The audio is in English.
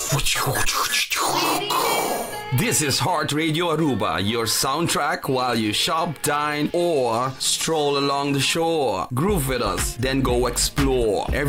This is Heart Radio Aruba, your soundtrack while you shop, dine, or stroll along the shore. Groove with us, then go explore.